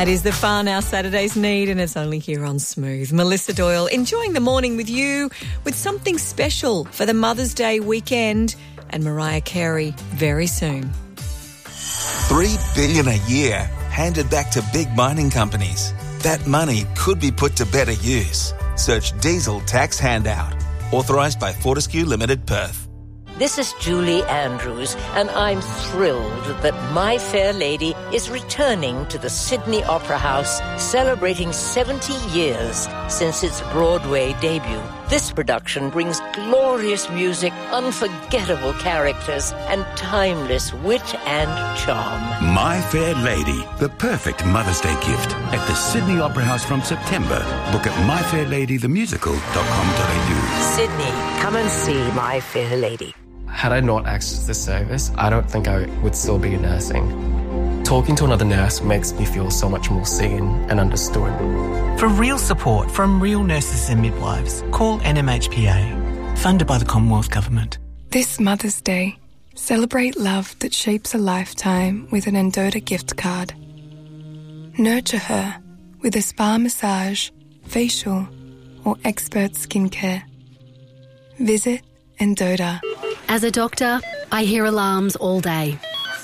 That is the fun our Saturdays need, and it's only here on Smooth. Melissa Doyle enjoying the morning with you with something special for the Mother's Day weekend, and Mariah Carey very soon. $3 billion a year handed back to big mining companies. That money could be put to better use. Search Diesel Tax Handout. Authorised by Fortescue Limited, Perth. This is Julie Andrews, and I'm thrilled that My Fair Lady is returning to the Sydney Opera House, celebrating 70 years since its Broadway debut. This production brings glorious music, unforgettable characters, and timeless wit and charm. My Fair Lady, the perfect Mother's Day gift at the Sydney Opera House from September. Book at myfairladythemusical.com.au. Sydney, come and see My Fair Lady. Had I not accessed this service, I don't think I would still be nursing. Talking to another nurse makes me feel so much more seen and understood. For real support from real nurses and midwives, call NMHPA, funded by the Commonwealth Government. This Mother's Day, celebrate love that shapes a lifetime with an Endota gift card. Nurture her with a spa massage, facial, or expert skincare. Visit Endota. As a doctor, I hear alarms all day.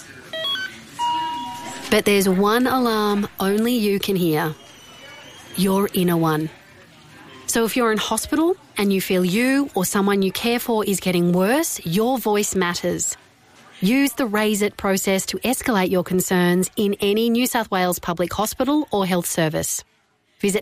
But there's one alarm only you can hear. Your inner one. So if you're in hospital and you feel you or someone you care for is getting worse, your voice matters. Use the Raise It process to escalate your concerns in any New South Wales public hospital or health service. Visit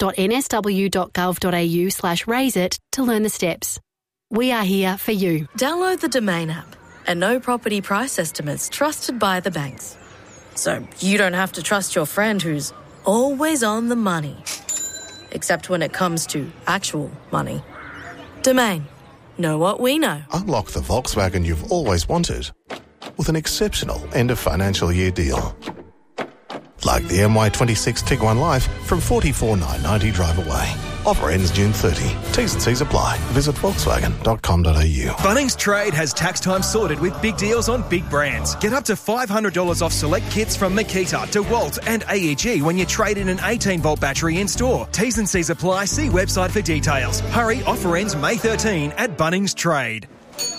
health.nsw.gov.au/raiseit to learn the steps. We are here for you. Download the Domain app and know property price estimates trusted by the banks. So you don't have to trust your friend who's always on the money. Except when it comes to actual money. Domain. Know what we know. Unlock the Volkswagen you've always wanted with an exceptional end of financial year deal. Like the MY26 Tiguan Life from $44,990 drive away. Offer ends June 30. T's and C's apply. Visit Volkswagen.com.au. Bunnings Trade has tax time sorted with big deals on big brands. Get up to $500 off select kits from Makita, DeWalt and AEG when you trade in an 18-volt battery in store. T's and C's apply. See website for details. Hurry, offer ends May 13 at Bunnings Trade.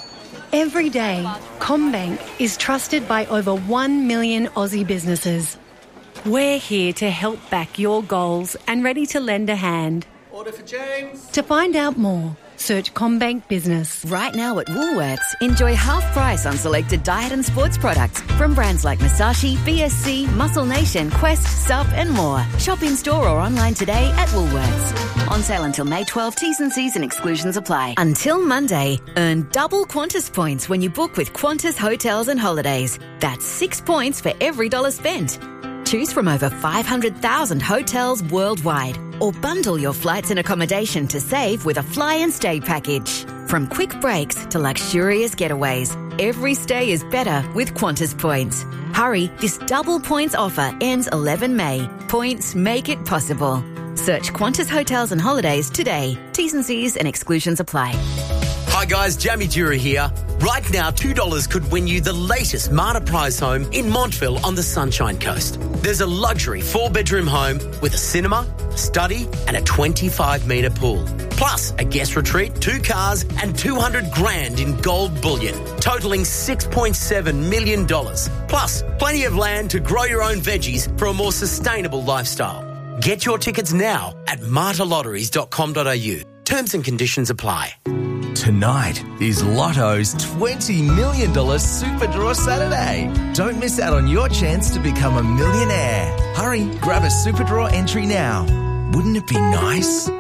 Every day, CommBank is trusted by over 1 million Aussie businesses. We're here to help back your goals and ready to lend a hand. Order for James. To find out more, search CommBank Business. Right now at Woolworths, enjoy half price on selected diet and sports products from brands like Masashi, BSC, Muscle Nation, Quest, Sup and more. Shop in store or online today at Woolworths. On sale until May 12, T's and C's and exclusions apply. Until Monday, earn double Qantas points when you book with Qantas Hotels and Holidays. That's 6 points for every $1 spent. Choose from over 500,000 hotels worldwide or bundle your flights and accommodation to save with a fly and stay package. From quick breaks to luxurious getaways, every stay is better with Qantas points. Hurry, this double points offer ends 11 May. Points make it possible. Search Qantas Hotels and Holidays today. T's and C's and exclusions apply. Hi guys, Jamie Dura here. Right now, $2 could win you the latest Marta Prize home in Montville on the Sunshine Coast. There's a luxury 4-bedroom home with a cinema, study and a 25-metre pool. Plus a guest retreat, 2 cars and $200,000 in gold bullion, totalling $6.7 million. Plus plenty of land to grow your own veggies for a more sustainable lifestyle. Get your tickets now at martalotteries.com.au. Terms and conditions apply. Tonight is Lotto's $20 million Super Draw Saturday. Don't miss out on your chance to become a millionaire. Hurry, grab a Super Draw entry now. Wouldn't it be nice?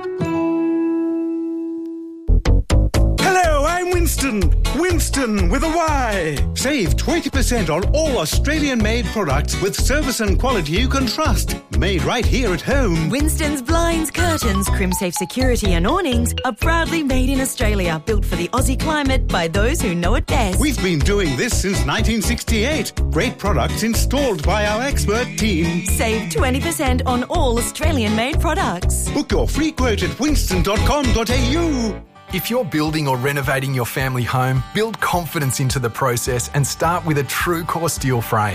Hello, I'm Winston. Winston with a Y. Save 20% on all Australian-made products with service and quality you can trust. Made right here at home. Winston's blinds, curtains, crim-safe security and awnings are proudly made in Australia, built for the Aussie climate by those who know it best. We've been doing this since 1968. Great products installed by our expert team. Save 20% on all Australian-made products. Book your free quote at winston.com.au. If you're building or renovating your family home, build confidence into the process and start with a true core steel frame.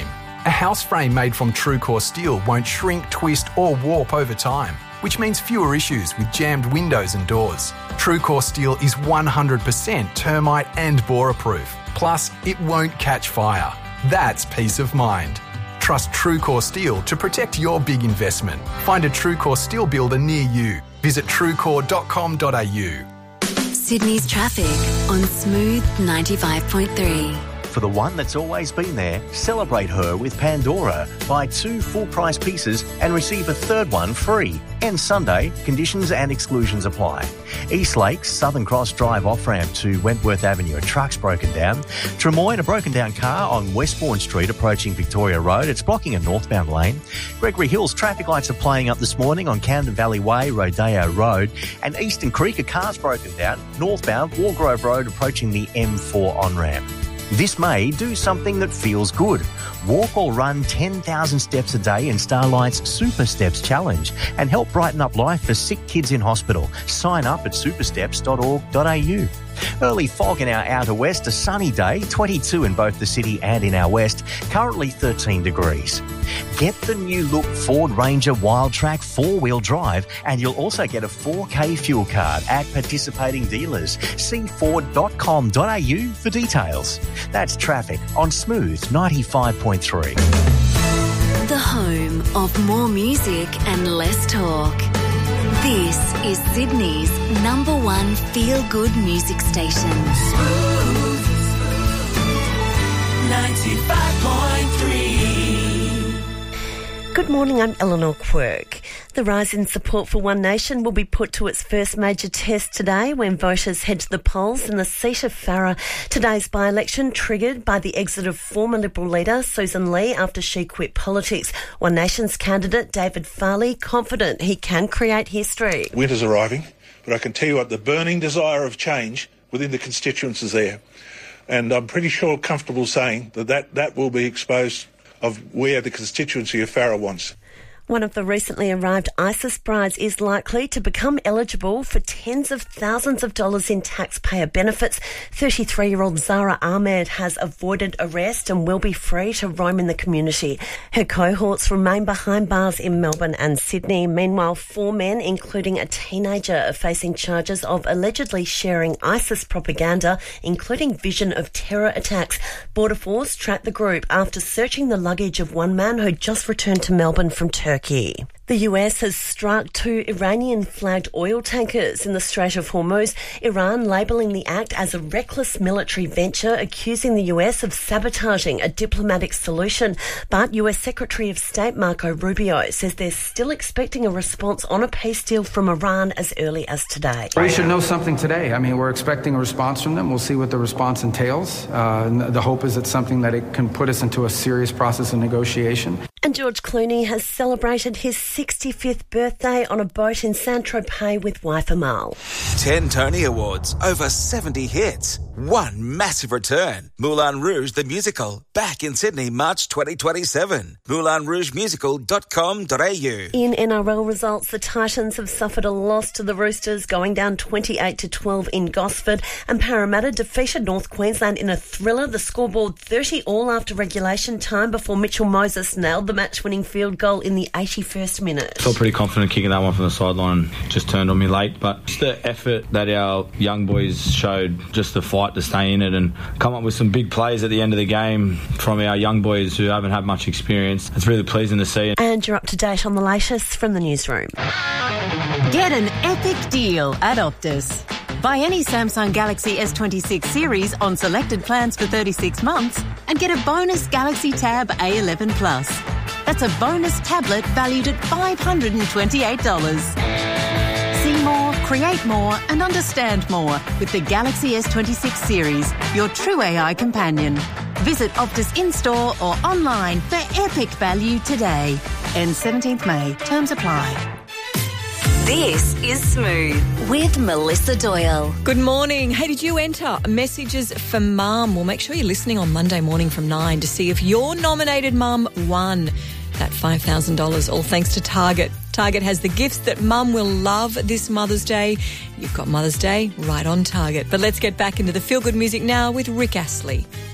A house frame made from TrueCore steel won't shrink, twist or warp over time, which means fewer issues with jammed windows and doors. TrueCore steel is 100% termite and borer-proof. Plus, it won't catch fire. That's peace of mind. Trust TrueCore steel to protect your big investment. Find a TrueCore steel builder near you. Visit truecore.com.au. Sydney's traffic on Smooth 95.3. For the one that's always been there, celebrate her with Pandora. Buy 2 full-price pieces and receive a third one free. Ends Sunday. Conditions and exclusions apply. East Lakes, Southern Cross Drive off-ramp to Wentworth Avenue. A truck's broken down. Tremoyne, a broken-down car on Westbourne Street approaching Victoria Road. It's blocking a northbound lane. Gregory Hills, traffic lights are playing up this morning on Camden Valley Way, Rodeo Road. And Eastern Creek, a car's broken down. Northbound, Wargrove Road approaching the M4 on-ramp. This May, do something that feels good. Walk or run 10,000 steps a day in Starlight's Super Steps Challenge and help brighten up life for sick kids in hospital. Sign up at supersteps.org.au. Early fog in our outer west, a sunny day, 22 in both the city and in our west, currently 13 degrees. Get the new look Ford Ranger Wildtrak 4-wheel drive and you'll also get a 4K fuel card at participating dealers. See ford.com.au for details. That's traffic on Smooth 95.3. The home of more music and less talk. This is Sydney's #1 feel-good music station. Smooth 95.3. Good morning, I'm Eleanor Quirk. The rise in support for One Nation will be put to its first major test today when voters head to the polls in the seat of Farrer. Today's by-election triggered by the exit of former Liberal leader Susan Lee after she quit politics. One Nation's candidate David Farley confident he can create history. Winter's arriving, but I can tell you what, the burning desire of change within the constituents is there. And I'm pretty sure, comfortable saying that will be exposed of where the constituency of Farrer wants. One of the recently arrived ISIS brides is likely to become eligible for tens of thousands of dollars in taxpayer benefits. 33-year-old Zara Ahmed has avoided arrest and will be free to roam in the community. Her cohorts remain behind bars in Melbourne and Sydney. Meanwhile, 4 men, including a teenager, are facing charges of allegedly sharing ISIS propaganda, including vision of terror attacks. Border Force tracked the group after searching the luggage of one man who just returned to Melbourne from Turkey. The US has struck 2 Iranian-flagged oil tankers in the Strait of Hormuz, Iran labelling the act as a reckless military venture, accusing the US of sabotaging a diplomatic solution. But US Secretary of State Marco Rubio says they're still expecting a response on a peace deal from Iran as early as today. We should know something today. I mean, we're expecting a response from them. We'll see what the response entails. The hope is it's something that it can put us into a serious process of negotiation. And George Clooney has celebrated his 65th birthday on a boat in Saint-Tropez with wife Amal. 10 Tony Awards, over 70 hits, one massive return. Moulin Rouge the Musical, back in Sydney, March 2027. MoulinRougeMusical.com.au. In NRL results, the Titans have suffered a loss to the Roosters, going down 28-12 in Gosford, and Parramatta defeated North Queensland in a thriller. The scoreboard 30-all after regulation time before Mitchell Moses nailed the match-winning field goal in the 81st minute. Felt pretty confident kicking that one from the sideline. Just turned on me late, but just the effort that our young boys showed, just the fight to stay in it and come up with some big plays at the end of the game from our young boys who haven't had much experience. It's really pleasing to see. And you're up to date on the latest from the newsroom. Get an epic deal at Optus. Buy any Samsung Galaxy S26 series on selected plans for 36 months and get a bonus Galaxy Tab A11 Plus. That's a bonus tablet valued at $528. See more, create more and understand more with the Galaxy S26 series, your true AI companion. Visit Optus in-store or online for epic value today. Ends 17th May. Terms apply. This is Smooth with Melissa Doyle. Good morning. Hey, did you enter Messages for Mum? Well, make sure you're listening on Monday morning from 9 to see if your nominated mum won that $5,000, all thanks to Target. Target has the gifts that mum will love this Mother's Day. You've got Mother's Day right on Target. But let's get back into the feel-good music now with Rick Astley.